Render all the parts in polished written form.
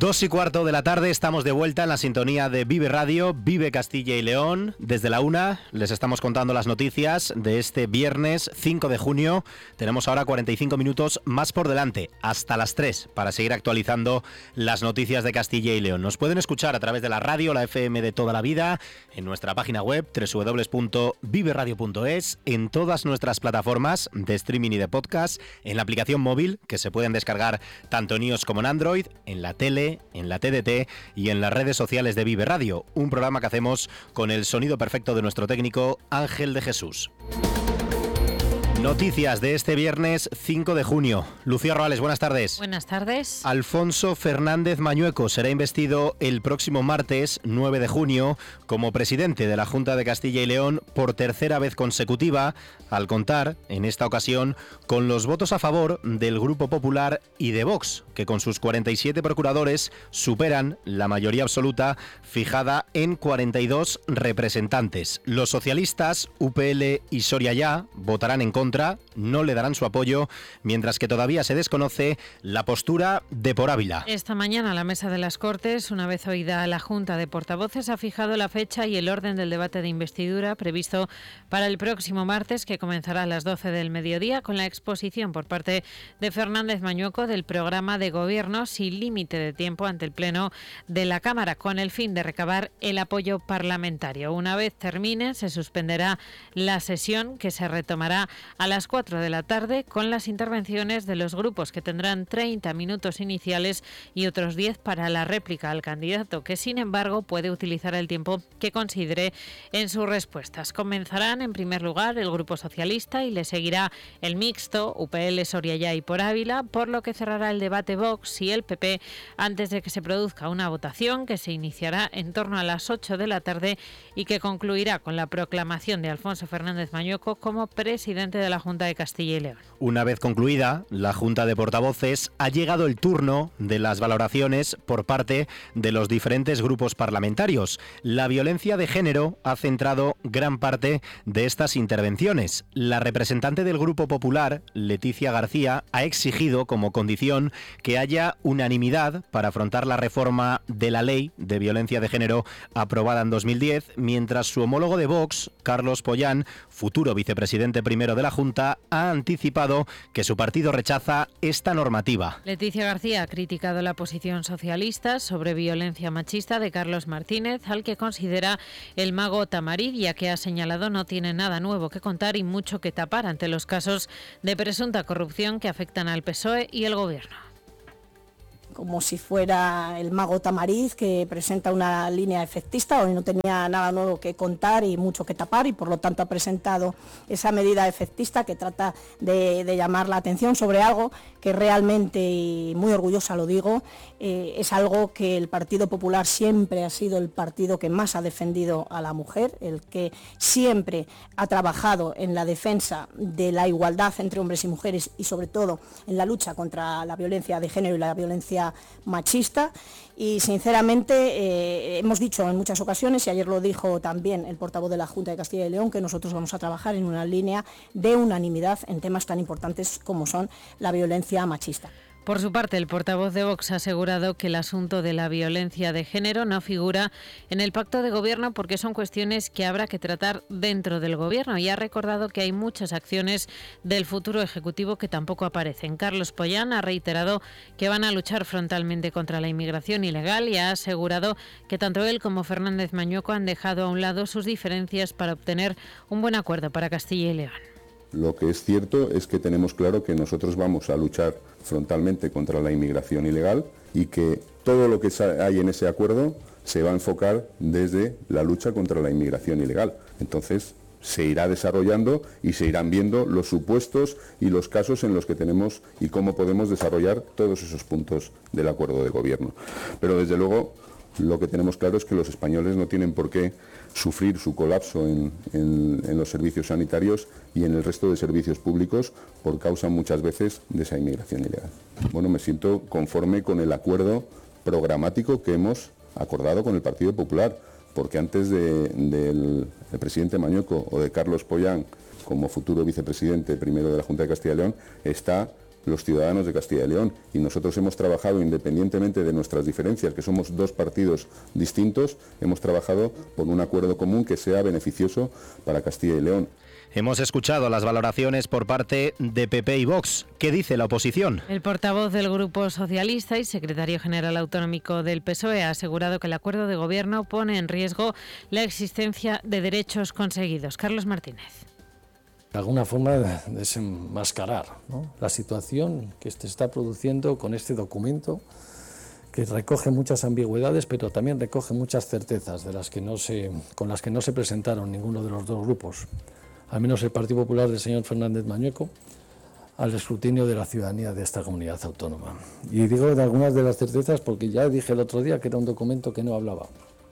2:15 de la tarde, estamos de vuelta en la sintonía de Vive Radio, Vive Castilla y León. Desde la 1 les estamos contando las noticias de este viernes 5 de junio. Tenemos ahora 45 minutos más por delante, hasta las 3, para seguir actualizando las noticias de Castilla y León. Nos pueden escuchar a través de la radio, la FM de toda la vida, en nuestra página web www.viveradio.es, en todas nuestras plataformas de streaming y de podcast, en la aplicación móvil que se pueden descargar tanto en iOS como en Android, en la tele, en la TDT y en las redes sociales de Vive Radio, un programa que hacemos con el sonido perfecto de nuestro técnico Ángel de Jesús. Noticias de este viernes 5 de junio. Lucía Roales, buenas tardes. Buenas tardes. Alfonso Fernández Mañueco será investido el próximo martes 9 de junio como presidente de la Junta de Castilla y León por tercera vez consecutiva, al contar, en esta ocasión, con los votos a favor del Grupo Popular y de Vox, que con sus 47 procuradores superan la mayoría absoluta fijada en 42 representantes. Los socialistas, UPL y Soria Ya votarán en contra, no le darán su apoyo, mientras que todavía se desconoce la postura de Por Ávila. Esta mañana la Mesa de las Cortes, una vez oída la Junta de Portavoces, ha fijado la fecha y el orden del debate de investidura previsto para el próximo martes, que comenzará a las 12 del mediodía, con la exposición por parte de Fernández Mañueco del programa de gobierno sin límite de tiempo ante el Pleno de la Cámara, con el fin de recabar el apoyo parlamentario. Una vez termine, se suspenderá la sesión, que se retomará a las 4 de la tarde con las intervenciones de los grupos, que tendrán 30 minutos iniciales y otros 10 para la réplica al candidato, que sin embargo puede utilizar el tiempo que considere en sus respuestas. Comenzarán en primer lugar el Grupo Socialista y le seguirá el mixto, UPL, Soria Ya y Por Ávila, por lo que cerrará el debate Vox y el PP antes de que se produzca una votación que se iniciará en torno a las 8 de la tarde y que concluirá con la proclamación de Alfonso Fernández Mañueco como presidente de la Junta de Castilla y León. Una vez concluida la Junta de Portavoces, ha llegado el turno de las valoraciones por parte de los diferentes grupos parlamentarios. La violencia de género ha centrado gran parte de estas intervenciones. La representante del Grupo Popular, Leticia García, ha exigido como condición que haya unanimidad para afrontar la reforma de la ley de violencia de género aprobada en 2010, mientras su homólogo de Vox, Carlos Pollán, futuro vicepresidente primero de la Junta, ha anticipado que su partido rechaza esta normativa. Leticia García ha criticado la posición socialista sobre violencia machista de Carlos Martínez, al que considera el mago tamarí, ya que ha señalado no tiene nada nuevo que contar y mucho que tapar ante los casos de presunta corrupción que afectan al PSOE y el Gobierno. Como si fuera el mago Tamariz, que presenta una línea efectista. Hoy no tenía nada nuevo que contar y mucho que tapar, y por lo tanto ha presentado esa medida efectista que trata de llamar la atención sobre algo que realmente, y muy orgullosa lo digo, es algo que el Partido Popular siempre ha sido el partido que más ha defendido a la mujer, el que siempre ha trabajado en la defensa de la igualdad entre hombres y mujeres, y sobre todo en la lucha contra la violencia de género y la violencia machista. Y sinceramente hemos dicho en muchas ocasiones, y ayer lo dijo también el portavoz de la Junta de Castilla y León, que nosotros vamos a trabajar en una línea de unanimidad en temas tan importantes como son la violencia machista. Por su parte, el portavoz de Vox ha asegurado que el asunto de la violencia de género no figura en el pacto de gobierno porque son cuestiones que habrá que tratar dentro del gobierno, y ha recordado que hay muchas acciones del futuro ejecutivo que tampoco aparecen. Carlos Pollán ha reiterado que van a luchar frontalmente contra la inmigración ilegal y ha asegurado que tanto él como Fernández Mañueco han dejado a un lado sus diferencias para obtener un buen acuerdo para Castilla y León. Lo que es cierto es que tenemos claro que nosotros vamos a luchar frontalmente contra la inmigración ilegal y que todo lo que hay en ese acuerdo se va a enfocar desde la lucha contra la inmigración ilegal. Entonces, se irá desarrollando y se irán viendo los supuestos y los casos en los que tenemos y cómo podemos desarrollar todos esos puntos del acuerdo de gobierno. Pero desde luego, lo que tenemos claro es que los españoles no tienen por qué sufrir su colapso en los servicios sanitarios y en el resto de servicios públicos por causa muchas veces de esa inmigración ilegal. Bueno, me siento conforme con el acuerdo programático que hemos acordado con el Partido Popular, porque antes del presidente Mañueco o de Carlos Pollán como futuro vicepresidente primero de la Junta de Castilla y León está los ciudadanos de Castilla y León. Y nosotros hemos trabajado, independientemente de nuestras diferencias, que somos dos partidos distintos, hemos trabajado por un acuerdo común que sea beneficioso para Castilla y León. Hemos escuchado las valoraciones por parte de PP y Vox. ¿Qué dice la oposición? El portavoz del Grupo Socialista y secretario general autonómico del PSOE ha asegurado que el acuerdo de gobierno pone en riesgo la existencia de derechos conseguidos. Carlos Martínez. De alguna forma desenmascarar, ¿no?, la situación que se está produciendo con este documento, que recoge muchas ambigüedades, pero también recoge muchas certezas con las que no se presentaron ninguno de los dos grupos, al menos el Partido Popular del señor Fernández Mañueco, al escrutinio de la ciudadanía de esta comunidad autónoma. Y digo de algunas de las certezas porque ya dije el otro día que era un documento que no hablaba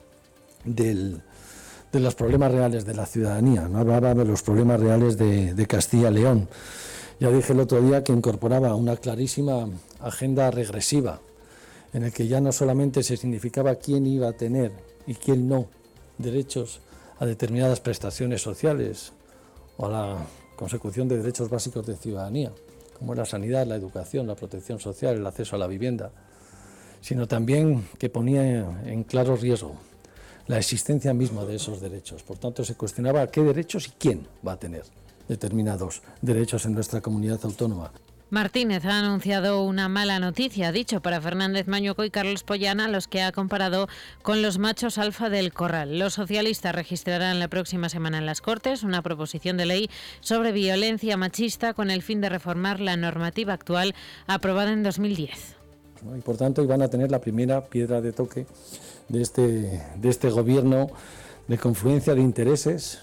de los problemas reales de la ciudadanía, no hablaba de los problemas reales de Castilla y León. Ya dije el otro día que incorporaba una clarísima agenda regresiva, en el que ya no solamente se significaba quién iba a tener y quién no derechos a determinadas prestaciones sociales o a la consecución de derechos básicos de ciudadanía, como la sanidad, la educación, la protección social, el acceso a la vivienda, sino también que ponía en claro riesgo la existencia misma de esos derechos. Por tanto, se cuestionaba qué derechos y quién va a tener determinados derechos en nuestra comunidad autónoma. Martínez ha anunciado una mala noticia, ha dicho, para Fernández Mañueco y Carlos Pollana, los que ha comparado con los machos alfa del corral. Los socialistas registrarán la próxima semana en las Cortes una proposición de ley sobre violencia machista con el fin de reformar la normativa actual aprobada en 2010. Y por tanto, van a tener la primera piedra de toque de este gobierno de confluencia de intereses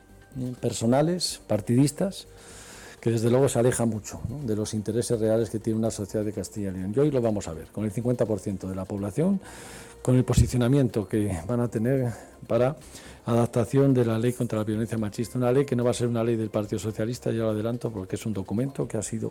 personales, partidistas, que desde luego se aleja mucho, ¿no?, de los intereses reales que tiene una sociedad de Castilla y León. Y hoy lo vamos a ver, con el 50% de la población, con el posicionamiento que van a tener para adaptación de la ley contra la violencia machista. Una ley que no va a ser una ley del Partido Socialista, ya lo adelanto, porque es un documento que ha sido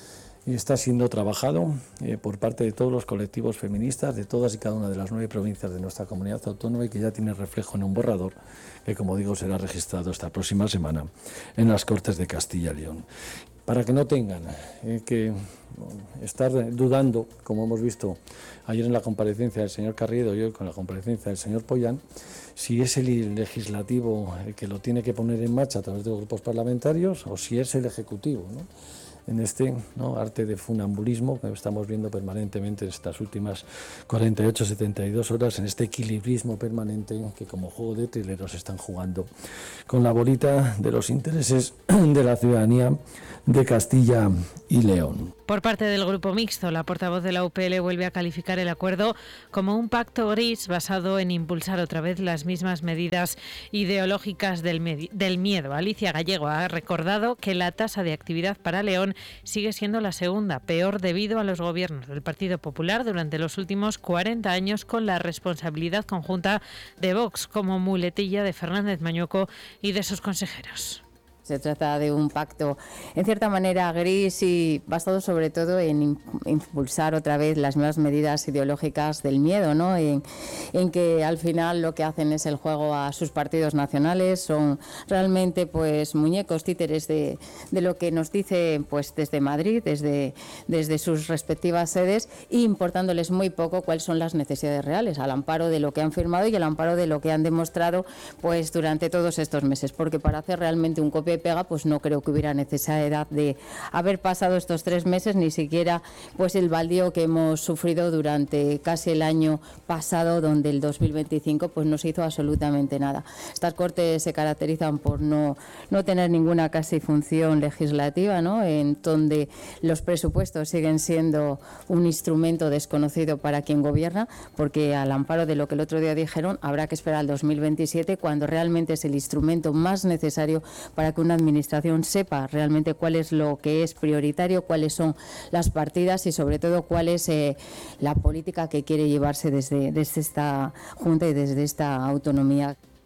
y está siendo trabajado por parte de todos los colectivos feministas de todas y cada una de las 9 provincias de nuestra comunidad autónoma y que ya tiene reflejo en un borrador que, como digo, será registrado esta próxima semana en las Cortes de Castilla y León. Para que no tengan que estar dudando, como hemos visto ayer en la comparecencia del señor Carriedo y hoy con la comparecencia del señor Pollán, si es el legislativo el que lo tiene que poner en marcha a través de los grupos parlamentarios o si es el ejecutivo, ¿no?, en este, ¿no?, arte de funambulismo que estamos viendo permanentemente en estas últimas 48, 72 horas, en este equilibrismo permanente que como juego de trileros están jugando con la bolita de los intereses de la ciudadanía de Castilla y León. Por parte del Grupo Mixto, la portavoz de la UPL vuelve a calificar el acuerdo como un pacto gris basado en impulsar otra vez las mismas medidas ideológicas del miedo. Alicia Gallego ha recordado que la tasa de actividad para León sigue siendo la segunda, peor debido a los gobiernos del Partido Popular durante los últimos 40 años con la responsabilidad conjunta de Vox como muletilla de Fernández Mañueco y de sus consejeros. Se trata de un pacto, en cierta manera, gris y basado sobre todo en impulsar otra vez las nuevas medidas ideológicas del miedo, ¿no? En que al final lo que hacen es el juego a sus partidos nacionales, son realmente pues muñecos, títeres de lo que nos dice pues desde Madrid, desde sus respectivas sedes, e importándoles muy poco cuáles son las necesidades reales, al amparo de lo que han firmado y al amparo de lo que han demostrado pues durante todos estos meses, porque para hacer realmente un copia y pega, pues no creo que hubiera necesidad de haber pasado estos 3 meses, ni siquiera pues el baldío que hemos sufrido durante casi el año pasado, donde el 2025 pues no se hizo absolutamente nada. Estas Cortes se caracterizan por no tener ninguna casi función legislativa, ¿no?, en donde los presupuestos siguen siendo un instrumento desconocido para quien gobierna, porque al amparo de lo que el otro día dijeron, habrá que esperar al 2027, cuando realmente es el instrumento más necesario para que una administración sepa realmente cuál es lo que es prioritario, cuáles son las partidas y sobre todo cuál es la política que quiere llevarse desde esta Junta y desde esta autonomía.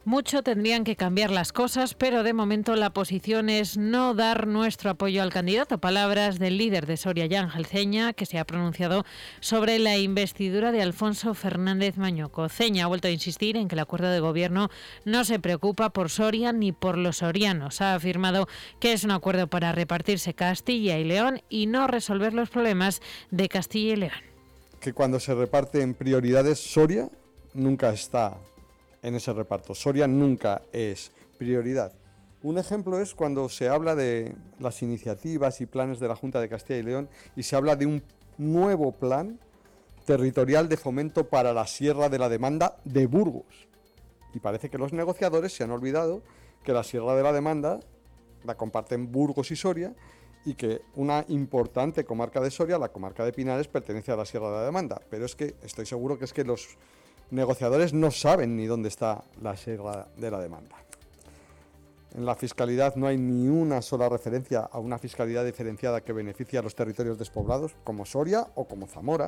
Mucho tendrían que cambiar las cosas, pero de momento la posición es no dar nuestro apoyo al candidato. Palabras del líder de Soria, Ángel Ceña, que se ha pronunciado sobre la investidura de Alfonso Fernández Mañueco. Ceña ha vuelto a insistir en que el acuerdo de gobierno no se preocupa por Soria ni por los sorianos. Ha afirmado que es un acuerdo para repartirse Castilla y León y no resolver los problemas de Castilla y León. Que cuando se reparten prioridades, Soria nunca está en ese reparto. Soria nunca es prioridad. Un ejemplo es cuando se habla de las iniciativas y planes de la Junta de Castilla y León y se habla de un nuevo plan territorial de fomento para la Sierra de la Demanda de Burgos. Y parece que los negociadores se han olvidado que la Sierra de la Demanda la comparten Burgos y Soria y que una importante comarca de Soria, la comarca de Pinares, pertenece a la Sierra de la Demanda. Pero es que estoy seguro que los negociadores no saben ni dónde está la Sierra de la Demanda. En la fiscalidad no hay ni una sola referencia a una fiscalidad diferenciada que beneficie a los territorios despoblados, como Soria o como Zamora,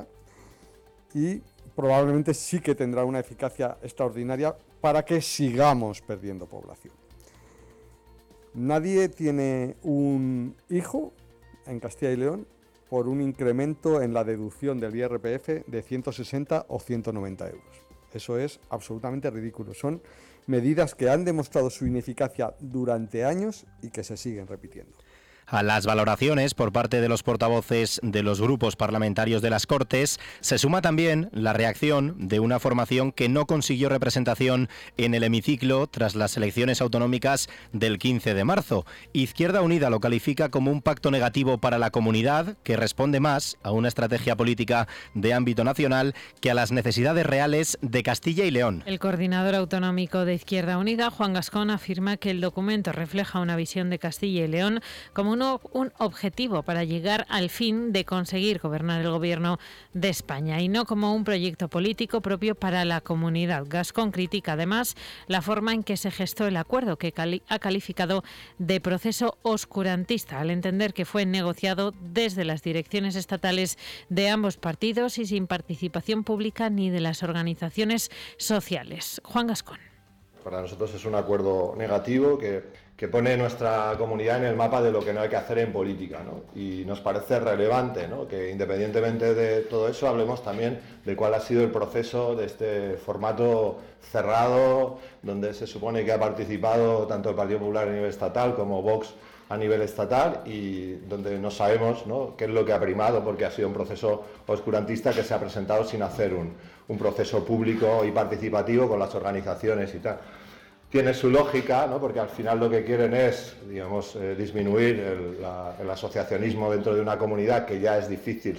y probablemente sí que tendrá una eficacia extraordinaria para que sigamos perdiendo población. Nadie tiene un hijo en Castilla y León por un incremento en la deducción del IRPF de 160 o 190 euros. Eso es absolutamente ridículo. Son medidas que han demostrado su ineficacia durante años y que se siguen repitiendo. A las valoraciones por parte de los portavoces de los grupos parlamentarios de las Cortes se suma también la reacción de una formación que no consiguió representación en el hemiciclo tras las elecciones autonómicas del 15 de marzo. Izquierda Unida lo califica como un pacto negativo para la comunidad que responde más a una estrategia política de ámbito nacional que a las necesidades reales de Castilla y León. El coordinador autonómico de Izquierda Unida, Juan Gascón, afirma que el documento refleja una visión de Castilla y León como un objetivo para llegar al fin de conseguir gobernar el gobierno de España y no como un proyecto político propio para la comunidad. Gascón critica además la forma en que se gestó el acuerdo, que ha calificado de proceso oscurantista, al entender que fue negociado desde las direcciones estatales de ambos partidos y sin participación pública ni de las organizaciones sociales. Juan Gascón. Para nosotros es un acuerdo negativo que pone nuestra comunidad en el mapa de lo que no hay que hacer en política, ¿no? Y nos parece relevante, ¿no?, que independientemente de todo eso hablemos también de cuál ha sido el proceso de este formato cerrado, donde se supone que ha participado tanto el Partido Popular a nivel estatal como Vox a nivel estatal y donde no sabemos, ¿no?, qué es lo que ha primado, porque ha sido un proceso oscurantista que se ha presentado sin hacer un proceso público y participativo con las organizaciones y tal. Tiene su lógica, ¿no?, porque al final lo que quieren es, digamos, disminuir el asociacionismo dentro de una comunidad, que ya es difícil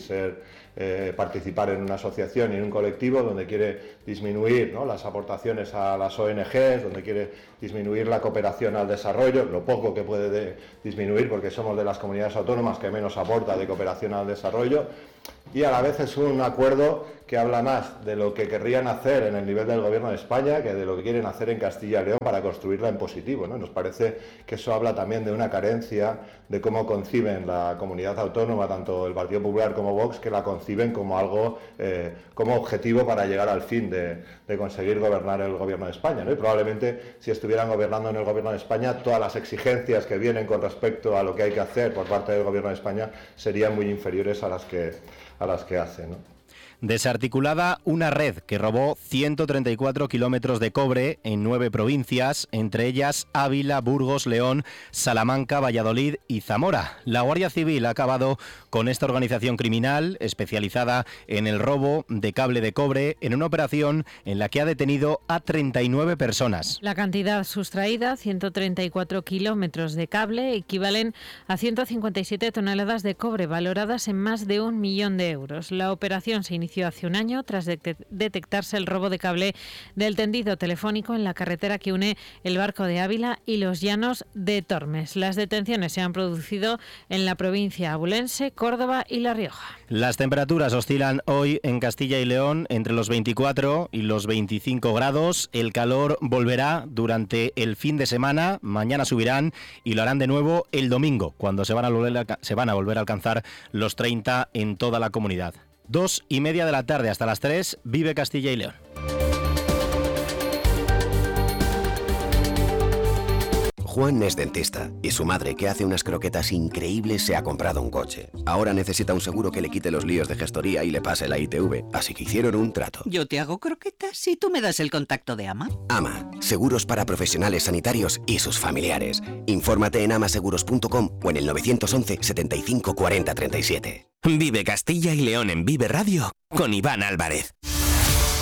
participar en una asociación y en un colectivo, donde quiere disminuir, ¿no?, las aportaciones a las ONGs, donde quiere disminuir la cooperación al desarrollo, lo poco que puede disminuir, porque somos de las comunidades autónomas que menos aporta de cooperación al desarrollo, y a la vez es un acuerdo que habla más de lo que querrían hacer en el nivel del Gobierno de España que de lo que quieren hacer en Castilla y León para construirla en positivo, ¿no? Nos parece que eso habla también de una carencia de cómo conciben la comunidad autónoma, tanto el Partido Popular como Vox, que la conciben como algo, como objetivo para llegar al fin de conseguir gobernar el Gobierno de España, ¿no? Y probablemente si estuvieran gobernando en el Gobierno de España, todas las exigencias que vienen con respecto a lo que hay que hacer por parte del Gobierno de España serían muy inferiores a las que hace, ¿no? Desarticulada una red que robó 134 kilómetros de cobre en 9 provincias, entre ellas Ávila, Burgos, León, Salamanca, Valladolid y Zamora. La Guardia Civil ha acabado con esta organización criminal especializada en el robo de cable de cobre en una operación en la que ha detenido a 39 personas. La cantidad sustraída, 134 kilómetros de cable, equivalen a 157 toneladas de cobre valoradas en más de 1 millón de euros. La operación se inició hace un año tras detectarse el robo de cable del tendido telefónico en la carretera que une el Barco de Ávila y los Llanos de Tormes. Las detenciones se han producido en la provincia abulense, Córdoba y La Rioja. Las temperaturas oscilan hoy en Castilla y León entre los 24 y los 25 grados. El calor volverá durante el fin de semana. Mañana subirán y lo harán de nuevo el domingo, cuando se van a volver a alcanzar los 30 en toda la comunidad. 2:30 de la tarde hasta las 3, vive Castilla y León. Juan es dentista y su madre, que hace unas croquetas increíbles, se ha comprado un coche. Ahora necesita un seguro que le quite los líos de gestoría y le pase la ITV, así que hicieron un trato. Yo te hago croquetas y tú me das el contacto de AMA. AMA, seguros para profesionales sanitarios y sus familiares. Infórmate en amaseguros.com o en el 911 75 40 37. Vive Castilla y León en Vive Radio con Iván Álvarez.